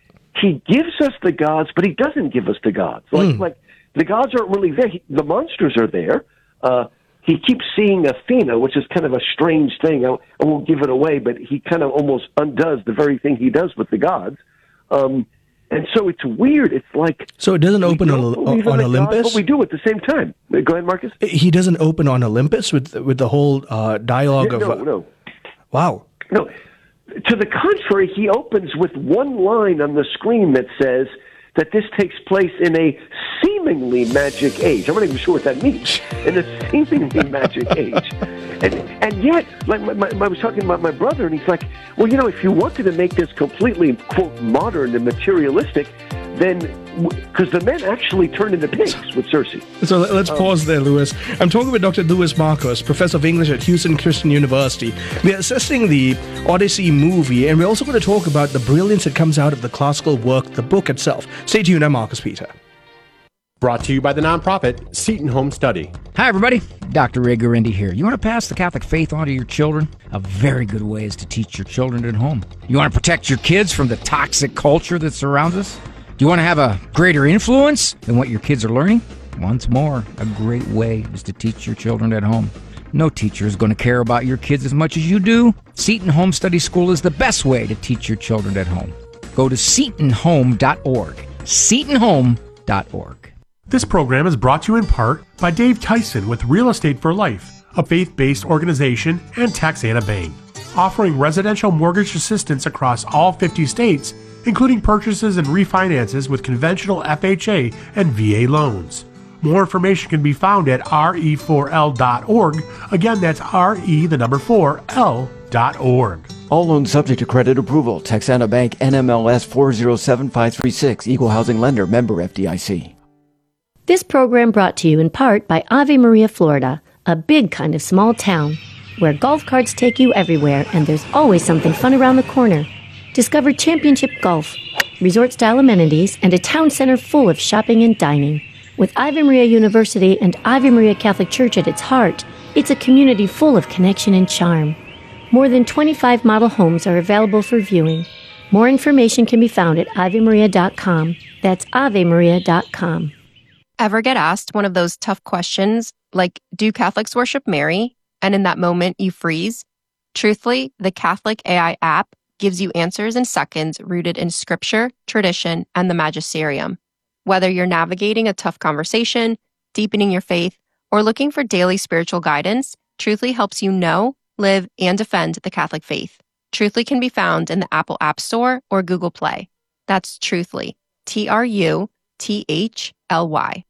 he gives us the gods, but he doesn't give us the gods. Like, mm. like the gods aren't really there. He, the monsters are there. Uh, he keeps seeing Athena, which is kind of a strange thing. I, I won't give it away, but he kind of almost undoes the very thing he does with the gods. Um, and so it's weird. It's like... So it doesn't open on, on Olympus? Gods, but we do at the same time. Go ahead, Marcus. He doesn't open on Olympus with with the whole uh, dialogue yeah, of... No, uh, no. Wow. No. To the contrary, he opens with one line on the screen that says that this takes place in a seemingly magic age. I'm not even sure what that means. In a seemingly magic age. And, and yet, like my, my, I was talking about my brother, and he's like, well, you know, if you wanted to make this completely, quote, modern and materialistic, then, because the men actually turned into pigs with Circe. So let's um, pause there, Louis. I'm talking with Doctor Louis Markos, professor of English at Houston Christian University. We're assessing the Odyssey movie, and we're also going to talk about the brilliance that comes out of the classical work, the book itself. Stay tuned, I'm Marcus Peter. Brought to you by the nonprofit Seton Home Study. Hi, everybody. Doctor Ray Guarendi here. You want to pass the Catholic faith on to your children? A very good way is to teach your children at home. You want to protect your kids from the toxic culture that surrounds us? Do you want to have a greater influence than what your kids are learning? Once more, a great way is to teach your children at home. No teacher is going to care about your kids as much as you do. Seton Home Study School is the best way to teach your children at home. Go to seton home dot org. seton home dot org. This program is brought to you in part by Dave Tyson with Real Estate for Life, a faith-based organization, and Texana Bank, offering residential mortgage assistance across all fifty states, including purchases and refinances with conventional F H A and V A loans. More information can be found at R E four L dot org. Again, that's R E, the number four, L dot org. All loans subject to credit approval. Texana Bank, N M L S four zero seven five three six, Equal Housing Lender, member F D I C. This program brought to you in part by Ave Maria, Florida, a big kind of small town where golf carts take you everywhere and there's always something fun around the corner. Discover championship golf, resort-style amenities, and a town center full of shopping and dining. With Ave Maria University and Ave Maria Catholic Church at its heart, it's a community full of connection and charm. More than twenty-five model homes are available for viewing. More information can be found at ave maria dot com. That's ave maria dot com. Ever get asked one of those tough questions, like, do Catholics worship Mary? And in that moment, you freeze? Truthfully, the Catholic A I app gives you answers in seconds rooted in scripture, tradition, and the magisterium. Whether you're navigating a tough conversation, deepening your faith, or looking for daily spiritual guidance, Truthfully helps you know, live, and defend the Catholic faith. Truthfully can be found in the Apple App Store or Google Play. That's Truthfully. T R U T H L Y.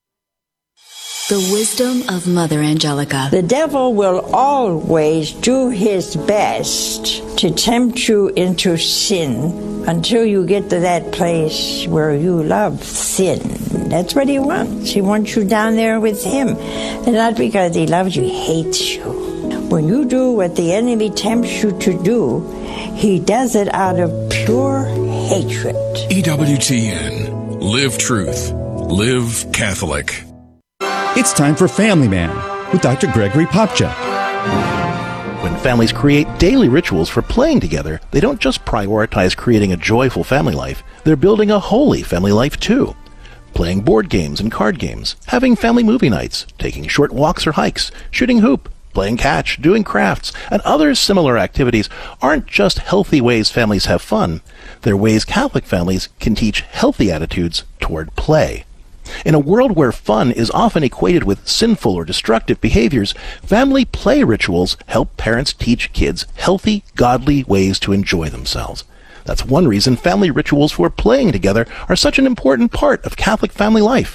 The wisdom of Mother Angelica. The devil will always do his best to tempt you into sin until you get to that place where you love sin. That's what he wants. He wants you down there with him. And not because he loves you, he hates you. When you do what the enemy tempts you to do, he does it out of pure hatred. E W T N. Live truth. Live Catholic. It's time for Family Man with Doctor Gregory Popcak. When families create daily rituals for playing together, they don't just prioritize creating a joyful family life, they're building a holy family life too. Playing board games and card games, having family movie nights, taking short walks or hikes, shooting hoop, playing catch, doing crafts, and other similar activities aren't just healthy ways families have fun. They're ways Catholic families can teach healthy attitudes toward play. In a world where fun is often equated with sinful or destructive behaviors, family play rituals help parents teach kids healthy, godly ways to enjoy themselves. That's one reason family rituals for playing together are such an important part of Catholic family life.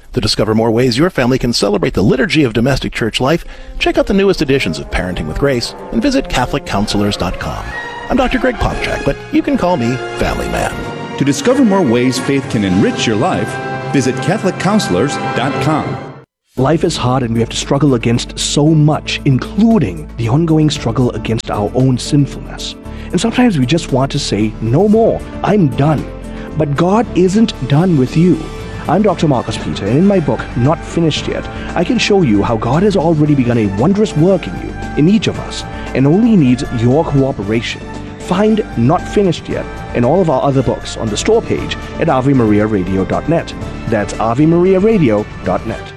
To discover more ways your family can celebrate the liturgy of domestic church life, check out the newest editions of Parenting with Grace and visit Catholic Counselors dot com. I'm Doctor Greg Popchak, but you can call me Family Man. To discover more ways faith can enrich your life, visit Catholic Counselors dot com. Life is hard and we have to struggle against so much, including the ongoing struggle against our own sinfulness. And sometimes we just want to say, no more, I'm done. But God isn't done with you. I'm Doctor Marcus Peter, and in my book, Not Finished Yet, I can show you how God has already begun a wondrous work in you, in each of us, and only needs your cooperation. Find Not Finished Yet and all of our other books on the store page at Ave Maria Radio dot net. That's Ave Maria Radio dot net.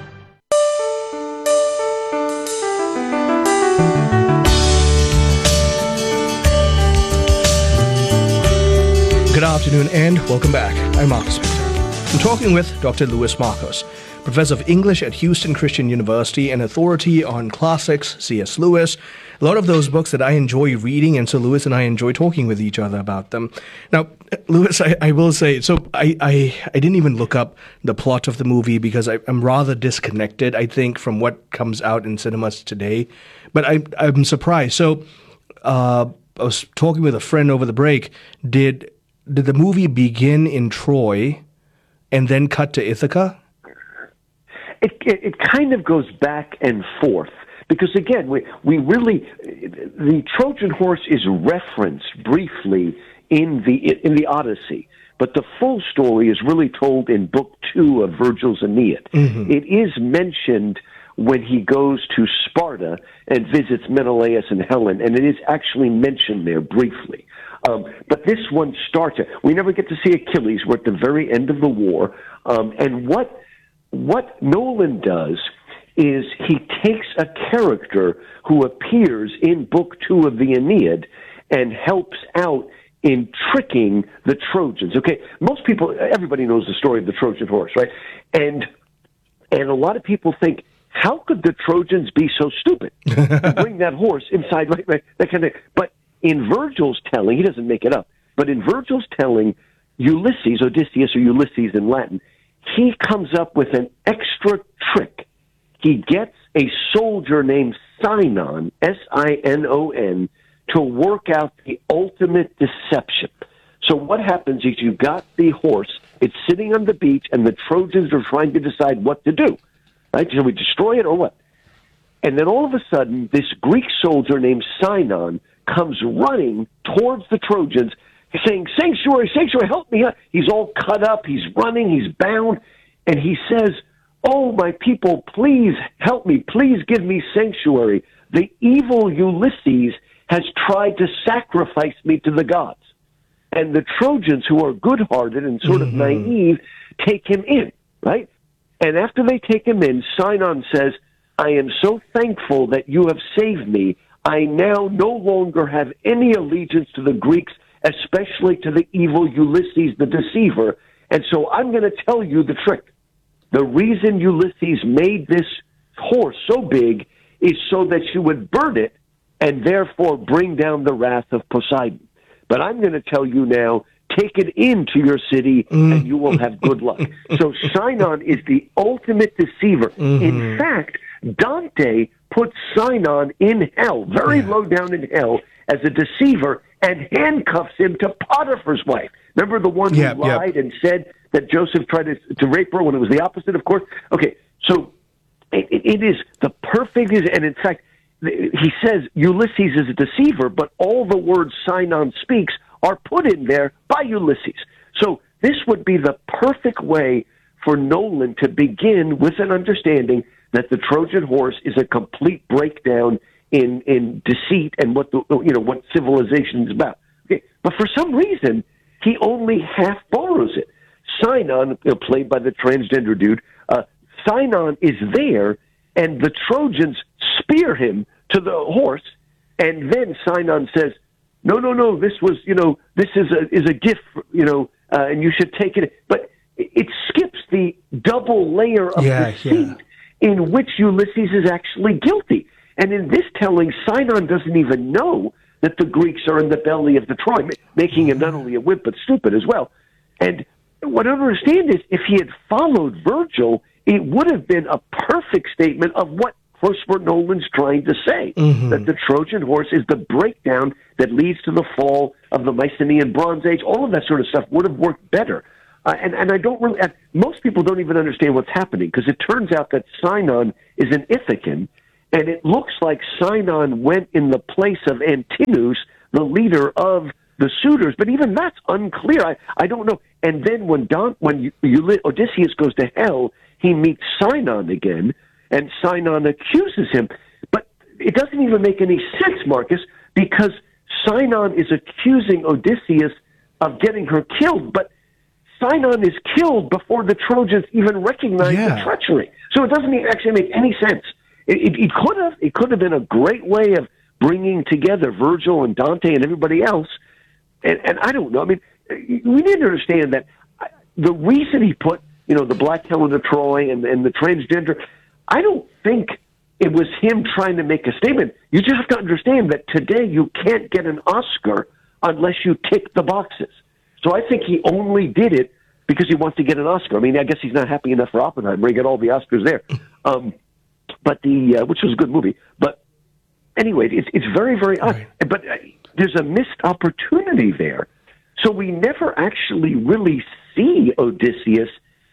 Good afternoon and welcome back. I'm Marcus Peter. I'm talking with Doctor Louis Markos, Professor of English at Houston Christian University and authority on classics, C S Lewis, a lot of those books that I enjoy reading, and so Louis and I enjoy talking with each other about them. Now, Louis, I, I will say, so I, I, I didn't even look up the plot of the movie because I, I'm rather disconnected, I think, from what comes out in cinemas today. But I, I'm surprised. So uh, I was talking with a friend over the break. Did... Did the movie begin in Troy and then cut to Ithaca? It, it, it kind of goes back and forth because, again, we, we really, the Trojan horse is referenced briefly in the in the Odyssey, but the full story is really told in Book Two of Virgil's Aeneid. Mm-hmm. It is mentioned when he goes to Sparta and visits Menelaus and Helen, and it is actually mentioned there briefly. Um, but this one starts. We never get to see Achilles. We're at the very end of the war. Um, and what what Nolan does is he takes a character who appears in Book Two of the Aeneid and helps out in tricking the Trojans. Okay, most people, everybody knows the story of the Trojan horse, right? And and a lot of people think, how could the Trojans be so stupid to bring that horse inside, right, right, that kind of. But in Virgil's telling, he doesn't make it up, but in Virgil's telling, Ulysses, Odysseus or Ulysses in Latin, he comes up with an extra trick. He gets a soldier named Sinon, S I N O N, to work out the ultimate deception. So what happens is you've got the horse, it's sitting on the beach, and the Trojans are trying to decide what to do. Right? Shall we destroy it or what? And then all of a sudden, this Greek soldier named Sinon comes running towards the Trojans, saying, "Sanctuary, sanctuary, help me!" He's all cut up, he's running, he's bound, and he says, "Oh, my people, please help me, please give me sanctuary. The evil Ulysses has tried to sacrifice me to the gods." And the Trojans, who are good-hearted and sort of mm-hmm. naive, take him in, right? And after they take him in, Sinon says, "I am so thankful that you have saved me. I now no longer have any allegiance to the Greeks, especially to the evil Ulysses the deceiver. And so I'm going to tell you the trick. The reason Ulysses made this horse so big is so that you would burn it and therefore bring down the wrath of Poseidon. But I'm going to tell you now, take it into your city mm. and you will have good luck." So Sinon is the ultimate deceiver. Mm-hmm. In fact, Dante puts Sinon in hell, very yeah. low down in hell, as a deceiver, and handcuffs him to Potiphar's wife. Remember the one who yep, lied yep. and said that Joseph tried to, to rape her when it was the opposite, of course? Okay, so it, it is the perfect, and in fact, he says Ulysses is a deceiver, but all the words Sinon speaks are put in there by Ulysses. So this would be the perfect way for Nolan to begin with an understanding that the Trojan horse is a complete breakdown in, in deceit and what the, you know what civilization is about. Okay. But for some reason, he only half borrows it. Sinon, you know, played by the transgender dude, uh, Sinon is there, and the Trojans spear him to the horse, and then Sinon says, "No, no, no, this was, you know, this is a is a gift, you know, uh, and you should take it." But it skips the double layer of yeah, deceit yeah. in which Ulysses is actually guilty. And in this telling, Sinon doesn't even know that the Greeks are in the belly of the Troy, making him not only a wimp, but stupid as well. And what I don't understand is, if he had followed Virgil it would have been a perfect statement of what Christopher Nolan's trying to say, Mm-hmm. that the Trojan horse is the breakdown that leads to the fall of the Mycenaean Bronze Age. All of that sort of stuff would have worked better. Uh, and, and I don't really, uh, most people don't even understand what's happening, because it turns out that Sinon is an Ithacan, and it looks like Sinon went in the place of Antinous, the leader of the suitors, but even that's unclear. I, I don't know. And then when Don, when you, you, Odysseus goes to hell, he meets Sinon again, and Sinon accuses him. But it doesn't even make any sense, Marcus, because Sinon is accusing Odysseus of getting her killed, but Sinon is killed before the Trojans even recognize Yeah. the treachery. So it doesn't even actually make any sense. It, it, it could have. It could have been a great way of bringing together Virgil and Dante and everybody else. And, and I don't know. I mean, we need to understand that the reason he put, you know, the Black Helen of Troy and, and the transgender, I don't think it was him trying to make a statement. You just have to understand that today you can't get an Oscar unless you tick the boxes. So I think he only did it because he wants to get an Oscar. I mean, I guess he's not happy enough for Oppenheimer. He got all the Oscars there, um, but the uh, which was a good movie. But anyway, it's it's very very odd. Right. But uh, there's a missed opportunity there. So we never actually really see Odysseus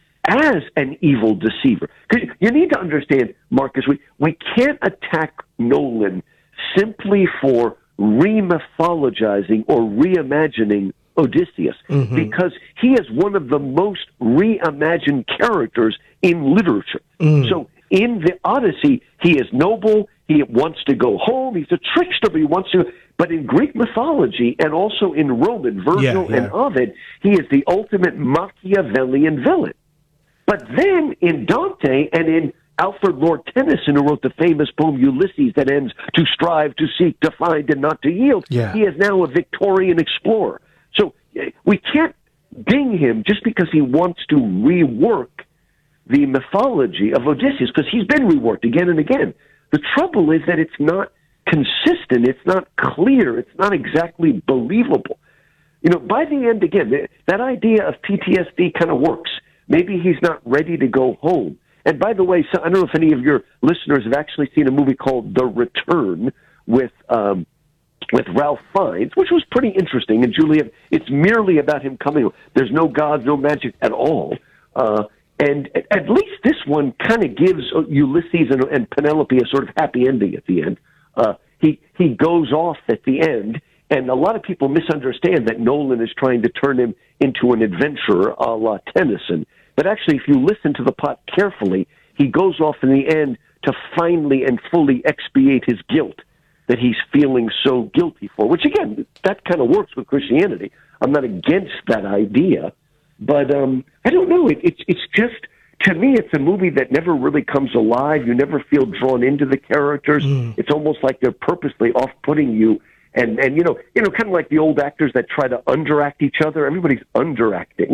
as an evil deceiver. Because you need to understand, Marcus, we, we can't attack Nolan simply for re-mythologizing or reimagining Odysseus, Mm-hmm. because he is one of the most reimagined characters in literature. Mm. So in the Odyssey, he is noble, he wants to go home, he's a trickster, but he wants to... But in Greek mythology, and also in Roman, Virgil Yeah, yeah. and Ovid, he is the ultimate Machiavellian villain. But then in Dante and in Alfred Lord Tennyson, who wrote the famous poem Ulysses that ends, to strive, to seek, to find, and not to yield, Yeah. he is now a Victorian explorer. So eh, we can't ding him just because he wants to rework the mythology of Odysseus, because he's been reworked again and again. The trouble is that it's not consistent, it's not clear, it's not exactly believable. You know, by the end, again, that idea of P T S D kind of works. Maybe he's not ready to go home. And by the way, so I don't know if any of your listeners have actually seen a movie called The Return with um, with Ralph Fiennes, which was pretty interesting. And Juliet, it's merely about him coming. There's no gods, no magic at all. Uh, and at, at least this one kind of gives Ulysses and, and Penelope a sort of happy ending at the end. Uh, he he goes off at the end, and a lot of people misunderstand that Nolan is trying to turn him into an adventurer a la Tennyson. But actually, if you listen to the plot carefully, he goes off in the end to finally and fully expiate his guilt that he's feeling so guilty for, which, again, that kind of works with Christianity. I'm not against that idea, but um, I don't know. It, it's it's just... To me, it's a movie that never really comes alive. You never feel drawn into the characters. Mm. It's almost like they're purposely off-putting you. And, and you know, you know, kind of like the old actors that try to underact each other. Everybody's underacting.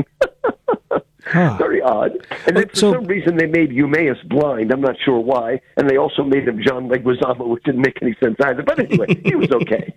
Huh. Very odd. And then for So- some reason, they made Eumaeus blind. I'm not sure why. And they also made him John Leguizamo, which didn't make any sense either. But anyway, he was okay.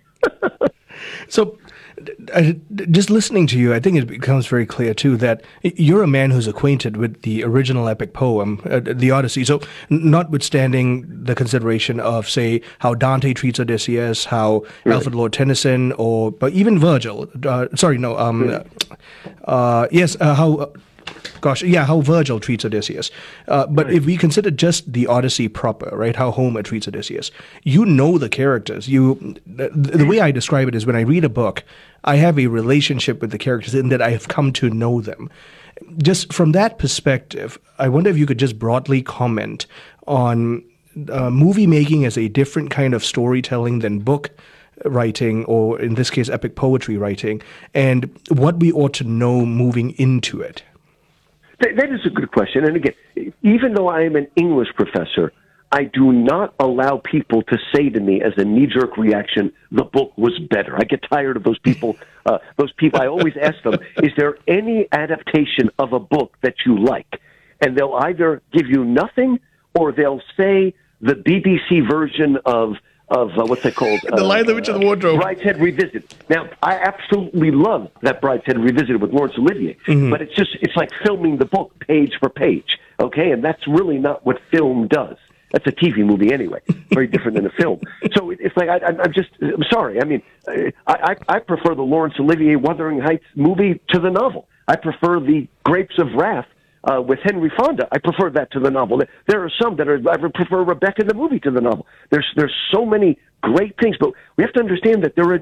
So, uh, just listening to you, I think it becomes very clear, too, that you're a man who's acquainted with the original epic poem, uh, the Odyssey. So, notwithstanding the consideration of, say, how Dante treats Odysseus, how Right. Alfred Lord Tennyson, or but even Virgil, uh, sorry, no, um, uh, yes, uh, how... Uh, Gosh, yeah, how Virgil treats Odysseus. Uh, but Right. if we consider just the Odyssey proper, right, how Homer treats Odysseus, you know the characters. You, the, the way I describe it is when I read a book, I have a relationship with the characters in that I have come to know them. Just from that perspective, I wonder if you could just broadly comment on uh, movie making as a different kind of storytelling than book writing, or in this case, epic poetry writing, and what we ought to know moving into it. That, that is a good question. And again, even though I am an English professor, I do not allow people to say to me as a knee-jerk reaction, the book was better. I get tired of those people. Uh, those people. I always ask them, is there any adaptation of a book that you like? And they'll either give you nothing, or they'll say the B B C version of of uh, what's that called? The Lion, the Witch, and the Wardrobe. Brideshead Revisited. Now, I absolutely love that Brideshead Revisited with Laurence Olivier, Mhm. but it's just it's like filming the book page for page, okay? And that's really not what film does. That's a T V movie anyway, very different than a film. So it- it's like I, I- I'm just I'm sorry. I mean, I, I I prefer the Laurence Olivier Wuthering Heights movie to the novel. I prefer the Grapes of Wrath uh, with Henry Fonda. I prefer that to the novel. There are some that are I prefer Rebecca the movie to the novel. There's there's so many great things, but we have to understand that there are